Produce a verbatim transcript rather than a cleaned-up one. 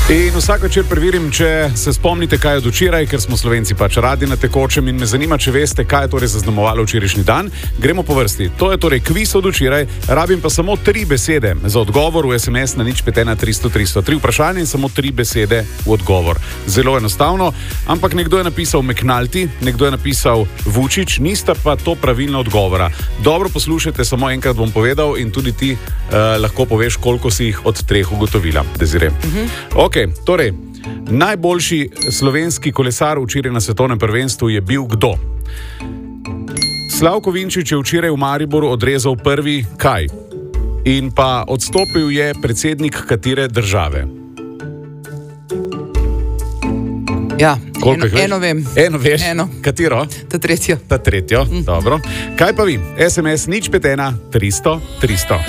In vsak večer preverim, če se spomnite, kaj je od včeraj, ker smo Slovenci pač radi na tekočem in me zanima, če veste, kaj je torej zaznamovalo včerajšnji dan. Gremo po vrsti. To je torej kviz od včeraj, rabim pa samo tri besede za odgovor v es em es na nič pet ena tristo tristo. Tri vprašanje in samo tri besede v odgovor. Zelo enostavno, ampak nekdo je napisal McNulty, nekdo je napisal Vučić, nista pa to pravilna odgovora. Dobro poslušajte, samo enkrat bom povedal in tudi ti uh, lahko poveš, koliko si jih od treh ugotovila. Desiree. Mhm. Ok. Torej, najboljši slovenski kolesar včeraj na svetovnem prvenstvu je bil kdo? Slavko Vinčić je včeraj v Mariboru odrezal prvi kaj? In pa odstopil je predsednik katere države? Ja, eno, eno vem. Eno veš? Eno. Katero? Ta tretjo. Ta tretjo, mm. Dobro. Kaj pa vi? es em es nič pet ena tristo tristo.